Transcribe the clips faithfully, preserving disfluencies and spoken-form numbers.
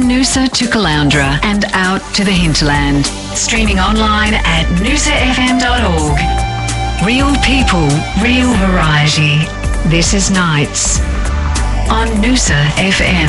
Noosa to Caloundra and out to the hinterland. Streaming online at noosa f m dot org. Real people, real variety. This is Nights on Noosa F M.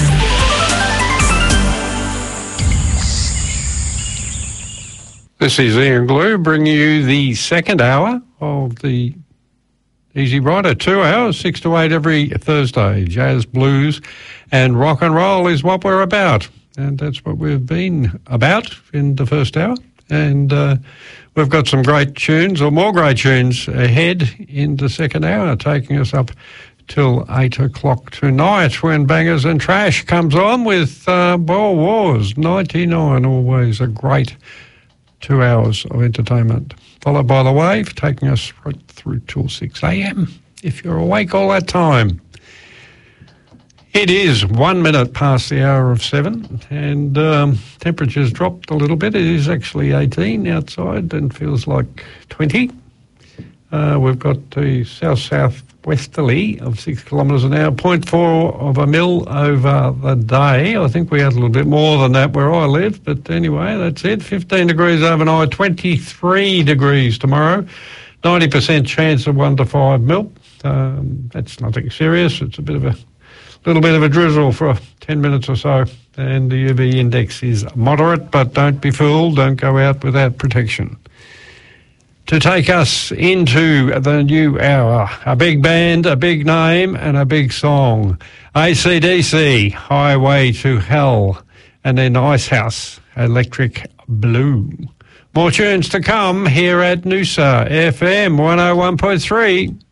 This is Ian Glue bringing you the second hour of the Easy Rider. Two hours, six to eight every Thursday. Jazz, blues and rock and roll is what we're about. And that's what we've been about in the first hour. And uh, we've got some great tunes, or more great tunes, ahead in the second hour, taking us up till eight o'clock tonight when Bangers and Trash comes on with uh, Ball Wars ninety-nine, always a great two hours of entertainment. Followed by The Wave, taking us right through till six a m, if you're awake all that time. It is one minute past the hour of seven, and um, temperature's dropped a little bit. It is actually eighteen outside and feels like twenty. Uh, we've got the south-southwesterly of six kilometres an hour, zero point four of a mil over the day. I think we had a little bit more than that where I live, but anyway, that's it. fifteen degrees overnight, twenty-three degrees tomorrow, ninety percent chance of one to five mil. Um, that's nothing serious. It's a bit of a little bit of a drizzle for ten minutes or so, and the U V index is moderate, but don't be fooled. Don't go out without protection. To take us into the new hour, a big band, a big name and a big song. A C D C, Highway to Hell, and then Icehouse, Electric Blue. More tunes to come here at Noosa F M one oh one point three.